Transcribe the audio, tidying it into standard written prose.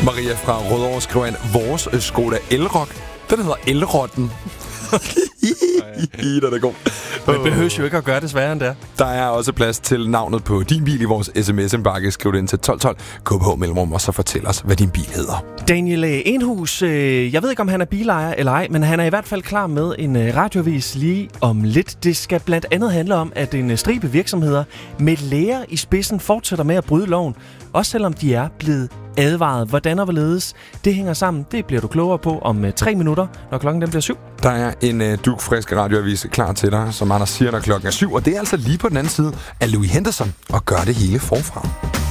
Maria fra Rødovre skriver ind, vores Skoda Elrock, den hedder Elrotten. Den er god. Man behøver jo ikke at gøre det sværere end det. Der er også plads til navnet på din bil i vores sms-indbakke. Skriv det ind til 1212 KBH mellemrum, og så fortæl os, hvad din bil hedder. Daniel Enhus, jeg ved ikke, om han er bilejer eller ej, men han er i hvert fald klar med en radioavis lige om lidt. Det skal blandt andet handle om, at en stribe virksomheder med læger i spidsen fortsætter med at bryde loven, også selvom de er blevet advaret. Hvordan og hvorledes det hænger sammen, det bliver du klogere på om 3 minutter, når klokken den bliver 7. Der er en dugfrisk radioavis klar til dig, som Anders siger, når klokken er 7, og det er altså lige på den anden side af Louis Henderson og gør det hele forfra.